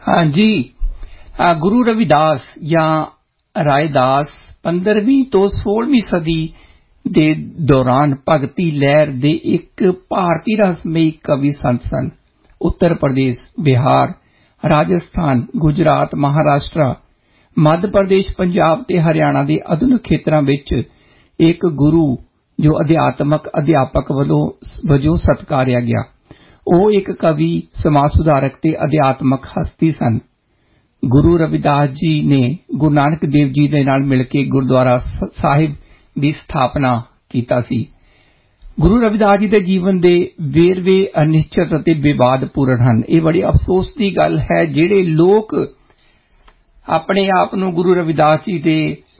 हाँ जी। गुरु रविदास या रायदास 15वीं तो 16वीं सदी ਦੇ ਦੌਰਾਨ ਭਗਤੀ ਲਹਿਰ ਦੇ ਇੱਕ ਭਾਰਤੀ ਰਹੱਸਮਈ ਕਵੀ ਸੰਤ ਸਨ। ਉੱਤਰ ਪ੍ਰਦੇਸ਼, ਬਿਹਾਰ, ਰਾਜਸਥਾਨ, ਗੁਜਰਾਤ, ਮਹਾਰਾਸ਼ਟਰ, ਮੱਧ ਪ੍ਰਦੇਸ਼, ਪੰਜਾਬ ਤੇ ਹਰਿਆਣਾ ਦੇ ਆਧੁਨਿਕ ਖੇਤਰਾਂ ਵਿੱਚ ਇੱਕ ਗੁਰੂ ਜੋ ਅਧਿਆਤਮਕ ਅਧਿਆਪਕ ਵਜੋਂ ਸਤਿਕਾਰਿਆ ਗਿਆ। ਉਹ ਇੱਕ ਕਵੀ, ਸਮਾਜ ਸੁਧਾਰਕ ਤੇ ਅਧਿਆਤਮਕ ਹਸਤੀ ਸਨ। ਗੁਰੂ ਰਵਿਦਾਸ ਜੀ ਨੇ ਗੁਰੂ ਨਾਨਕ ਦੇਵ ਜੀ ਦੇ ਨਾਲ ਮਿਲ ਕੇ ਗੁਰਦੁਆਰਾ ਸਾਹਿਬ ਦੀ ਸਥਾਪਨਾ ਕੀਤਾ ਸੀ। ਗੁਰੂ ਰਵਿਦਾਸ ਜੀ ਦੇ ਜੀਵਨ ਦੇ ਵੇਰਵੇ ਅਨਿਸ਼ਚਿਤ ਅਤੇ ਵਿਵਾਦਪੂਰਨ ਹਨ। ਇਹ ਬੜੀ ਅਫਸੋਸ ਦੀ ਗੱਲ ਹੈ ਜਿਹੜੇ ਲੋਕ ਆਪਣੇ ਆਪ ਨੂੰ ਗੁਰੂ ਰਵਿਦਾਸ ਜੀ ਦੇ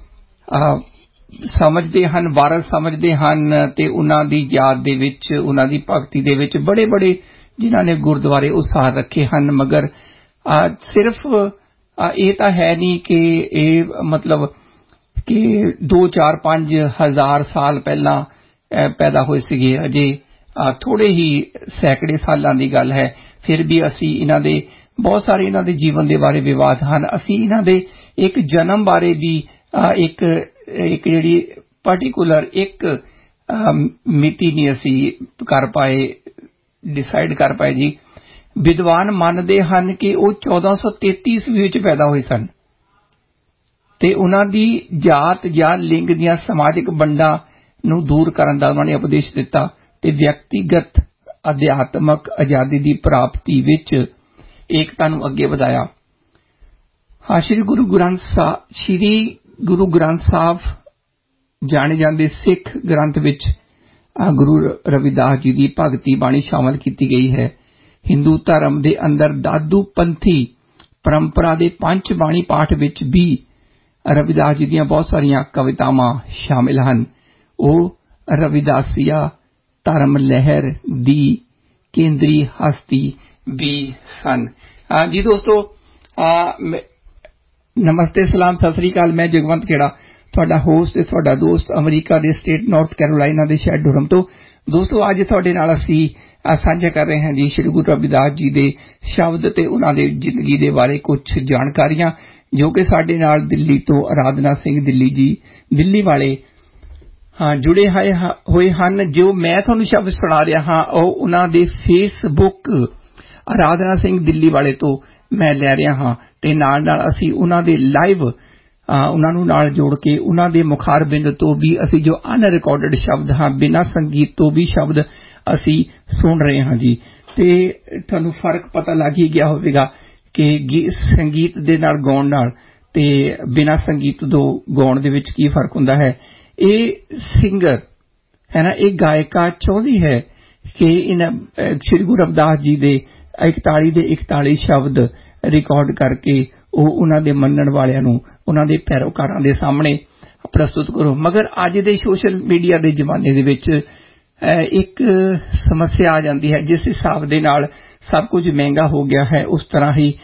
ਸਮਝਦੇ ਹਨ, ਵਾਰਸ ਸਮਝਦੇ ਹਨ ਤੇ ਉਹਨਾਂ ਦੀ ਯਾਦ ਦੇ ਵਿੱਚ, ਉਹਨਾਂ ਦੀ ਭਗਤੀ ਦੇ ਵਿੱਚ ਬੜੇ ਜਿਨ੍ਹਾਂ ਨੇ ਗੁਰਦੁਆਰੇ ਉਸਾਰ ਰੱਖੇ ਹਨ। ਮਗਰ ਸਿਰਫ ਇਹ ਤਾਂ ਹੈ ਨਹੀਂ ਕਿ ਇਹ ਮਤਲਬ ਕਿ 2, 4, 5 ਹਜ਼ਾਰ ਸਾਲ ਪਹਿਲਾਂ ਪੈਦਾ ਹੋਏ ਸੀਗੇ। ਅਜੇ ਥੋੜੇ ਹੀ ਸੈਂਕੜੇ ਸਾਲਾਂ ਦੀ ਗੱਲ ਹੈ। ਫਿਰ ਵੀ ਅਸੀਂ ਇਹਨਾਂ ਦੇ ਬਹੁਤ ਸਾਰੇ ਇਹਨਾਂ ਦੇ ਜੀਵਨ ਦੇ ਬਾਰੇ ਵਿਵਾਦ ਹਨ। ਅਸੀਂ ਇਹਨਾਂ ਦੇ ਇੱਕ ਜਨਮ ਬਾਰੇ ਵੀ ਇੱਕ ਜਿਹੜੀ ਪਾਰਟੀਕੂਲਰ ਇੱਕ ਮਿਤੀ ਨਹੀਂ ਅਸੀਂ ਡਿਸਾਈਡ ਕਰ ਪਾਏ ਜੀ। ਵਿਦਵਾਨ ਮੰਨਦੇ ਹਨ ਕਿ ਉਹ 1433 ਈਸਵੀ ਵਿੱਚ ਪੈਦਾ ਹੋਏ ਸਨ ਤੇ ਉਹਨਾਂ ਦੀ ਜਾਤ ਜਾਂ ਲਿੰਗ ਦੀਆਂ ਸਮਾਜਿਕ ਵੰਡਾਂ ਨੂੰ ਦੂਰ ਕਰਨ ਦਾ ਉਹਨਾਂ ਨੇ ਉਪਦੇਸ਼ ਦਿੱਤਾ ਤੇ ਵਿਅਕਤੀਗਤ ਅਧਿਆਤਮਕ ਆਜ਼ਾਦੀ ਦੀ ਪ੍ਰਾਪਤੀ ਵਿੱਚ ਏਕਤਾ ਨੂੰ ਅੱਗੇ ਵਧਾਇਆ। ਸ੍ਰੀ ਗੁਰੂ ਗ੍ਰੰਥ ਸਾਹਿਬ ਜਾਣੇ ਜਾਂਦੇ ਸਿੱਖ ਗ੍ਰੰਥ ਵਿੱਚ ਗੁਰੂ ਰਵਿਦਾਸ ਜੀ ਦੀ ਭਗਤੀ ਬਾਣੀ ਸ਼ਾਮਲ ਕੀਤੀ ਗਈ ਹੈ। ਹਿੰਦੂ ਧਰਮ ਦੇ ਅੰਦਰ ਦਾਦੂ ਪੰਥੀ ਪਰੰਪਰਾ ਦੇ ਪੰਜ ਬਾਣੀ ਪਾਠ ਵਿੱਚ ਵੀ ਰਵਿਦਾਸ ਜੀ ਦੀਆਂ ਬਹੁਤ ਸਾਰੀਆਂ ਕਵਿਤਾਵਾਂ ਸ਼ਾਮਿਲ ਹਨ। ਉਹ ਰਵਿਦਾਸੀਆ ਧਰਮ ਲਹਿਰ ਦੀ ਕੇਂਦਰੀ ਹਸਤੀ ਵੀ ਸਨ। ਜੀ ਦੋਸਤੋ, ਨਮਸਤੇ, ਸਲਾਮ, ਸਤਿ ਸ੍ਰੀ ਅਕਾਲ। ਮੈਂ ਜਗਵੰਤ ਖੇੜਾ, ਤੁਹਾਡਾ ਹੋਸਟ ਤੇ ਤੁਹਾਡਾ ਦੋਸਤ, ਅਮਰੀਕਾ ਦੇ ਸਟੇਟ ਨਾਰਥ ਕੈਰੋਲਾਈਨਾ ਦੇ ਸ਼ਹਿਰ ਡੁਰਹਮ ਤੋਂ। ਦੋਸਤੋ, ਅੱਜ ਤੁਹਾਡੇ ਨਾਲ ਅਸੀਂ ਸਾਂਝਾ ਕਰ ਰਹੇ ਹਾਂ ਜੀ ਸ੍ਰੀ ਗੁਰੂ ਰਵਿਦਾਸ ਜੀ ਦੇ ਸ਼ਬਦ ਤੇ ਉਹਨਾਂ ਦੇ ਜ਼ਿੰਦਗੀ ਦੇ ਬਾਰੇ ਕੁਝ ਜਾਣਕਾਰੀਆਂ ਜੋ ਕਿ ਸਾਡੇ ਨਾਲ ਦਿੱਲੀ ਤੋਂ ਅਰਾਧਨਾ ਸਿੰਘ ਦਿੱਲੀ ਵਾਲੇ ਜੁੜੇ ਹੋਏ ਹਨ। ਜੋ ਮੈਂ ਤੁਹਾਨੂੰ ਸ਼ਬਦ ਸੁਣਾ ਰਿਹਾ ਹਾਂ ਉਹ ਉਹਨਾਂ ਦੇ ਫੇਸਬੁੱਕ ਅਰਾਧਨਾ ਸਿੰਘ ਦਿੱਲੀ ਵਾਲੇ ਤੋਂ ਮੈਂ ਲੈ ਰਿਹਾ ਹਾਂ ਤੇ ਨਾਲ ਅਸੀਂ ਉਹਨਾਂ ਦੇ ਲਾਈਵ ਉਹਨਾਂ ਨੂੰ ਨਾਲ ਜੋੜ ਕੇ ਉਹਨਾਂ ਦੇ ਮੁਖਾਰਬਿੰਦ ਤੋਂ ਵੀ ਅਸੀਂ ਜੋ ਅਨਰਿਕਾਰਡਡ ਸ਼ਬਦ ਹਾਂ, ਬਿਨਾਂ ਸੰਗੀਤ ਤੋਂ ਵੀ ਸ਼ਬਦ ਅਸੀਂ ਸੁਣ ਰਹੇ ਹਾਂ ਜੀ। ਤੇ ਤੁਹਾਨੂੰ ਫਰਕ ਪਤਾ ਲੱਗ ਹੀ ਗਿਆ ਹੋਵੇਗਾ ਕਿ ਸੰਗੀਤ ਦੇ ਨਾਲ ਗਾਉਣ ਨਾਲ ਤੇ ਬਿਨਾਂ ਸੰਗੀਤ ਤੋਂ ਗਾਉਣ ਦੇ ਵਿੱਚ ਕੀ ਫਰਕ ਹੁੰਦਾ ਹੈ। ਇਹ ਸਿੰਗਰ ਹੈ ਨਾ, ਇਹ ਗਾਇਕਾ ਚਾਹੁੰਦੀ ਹੈ ਕਿ ਸ੍ਰੀ ਗੁਰੂ ਰਵਿਦਾਸ ਜੀ ਦੇ 41 ਦੇ 41 ਸ਼ਬਦ ਰਿਕਾਰਡ ਕਰਕੇ ਉਹ ਉਹਨਾਂ ਦੇ ਮੰਨਣ ਵਾਲਿਆਂ ਨੂੰ, ਉਹਨਾਂ ਦੇ ਪੈਰੋਕਾਰਾਂ ਦੇ ਸਾਹਮਣੇ ਪ੍ਰਸਤੁਤ ਕਰੋ। ਮਗਰ ਅੱਜ ਦੇ ਸੋਸ਼ਲ ਮੀਡੀਆ ਦੇ ਜ਼ਮਾਨੇ ਦੇ ਵਿੱਚ ਇੱਕ ਸਮੱਸਿਆ ਆ ਜਾਂਦੀ ਹੈ। ਜਿਸ ਹਿਸਾਬ ਦੇ ਨਾਲ ਸਭ ਕੁਝ ਮਹਿੰਗਾ ਹੋ ਗਿਆ ਹੈ, ਉਸ ਤਰ੍ਹਾਂ ਹੀ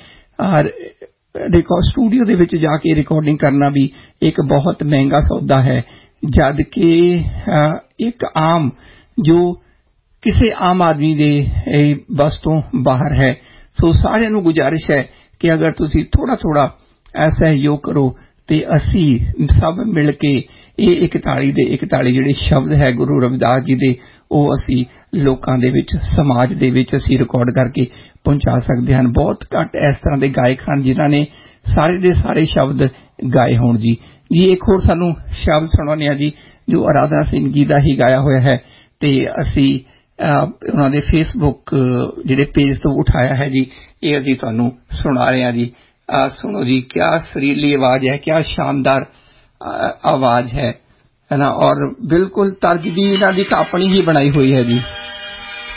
ਸਟੂਡੀਓ ਦੇ ਵਿੱਚ ਜਾ ਕੇ ਰਿਕਾਰਡਿੰਗ ਕਰਨਾ ਵੀ ਇੱਕ ਬਹੁਤ ਮਹਿੰਗਾ ਸੌਦਾ ਹੈ, ਜਦ ਕਿ ਇੱਕ ਆਮ ਜੋ ਕਿਸੇ ਆਮ ਆਦਮੀ ਦੇ ਬਸ ਤੋਂ ਬਾਹਰ ਹੈ। ਸੋ ਸਾਰਿਆਂ ਨੂੰ ਗੁਜ਼ਾਰਿਸ਼ ਹੈ ਕਿ ਅਗਰ ਤੁਸੀਂ ਥੋੜਾ ਸਹਿਯੋਗ ਕਰੋ ਤੇ ਅਸੀਂ ਸਭ ਮਿਲ ਕੇ ਇਹ 41 ਦੇ 41 ਜਿਹੜੇ ਸ਼ਬਦ ਹੈ ਗੁਰੂ ਰਵਿਦਾਸ ਜੀ ਦੇ, ਉਹ ਅਸੀਂ ਲੋਕਾਂ ਦੇ ਵਿੱਚ, ਸਮਾਜ ਦੇ ਵਿੱਚ ਅਸੀਂ ਰਿਕਾਰਡ ਕਰਕੇ ਪਹੁੰਚਾ ਸਕਦੇ ਹਨ। ਬਹੁਤ ਘੱਟ ਇਸ ਤਰ੍ਹਾਂ ਦੇ ਗਾਇਕ ਹਨ ਜਿਨ੍ਹਾਂ ਨੇ ਸਾਰੇ ਦੇ ਸਾਰੇ ਸ਼ਬਦ ਗਾਏ ਹੋਣ ਜੀ। ਇੱਕ ਹੋਰ ਸਾਨੂੰ ਸ਼ਬਦ ਸੁਣਾਉਂਦੇ ਹਾਂ ਜੀ ਜੋ ਅਰਾਧਨਾ ਸਿੰਘ ਜੀ ਦਾ ਹੀ ਗਾਇਆ ਹੋਇਆ ਹੈ ਤੇ ਅਸੀਂ ਉਹਨਾਂ ਦੇ ਫੇਸਬੁੱਕ ਜਿਹੜੇ ਪੇਜ ਤੋਂ ਉਠਾਇਆ ਹੈ ਜੀ। ਇਹ ਅਸੀਂ ਤੁਹਾਨੂੰ ਸੁਣਾ ਰਹੇ ਹਾਂ ਜੀ। ਸੁਣੋ ਜੀ, ਕਿਆ ਸੁਰੀਲੀ ਆਵਾਜ਼ ਹੈ, ਕਿਆ ਸ਼ਾਨਦਾਰ ਆਵਾਜ਼ ਹੈ ਨਾ, ਔਰ ਬਿਲਕੁਲ ਤਰਜ ਵੀ ਇਹਨਾਂ ਦੀ ਆਪਣੀ ਹੀ ਬਣਾਈ ਹੋਈ ਹੈ ਜੀ।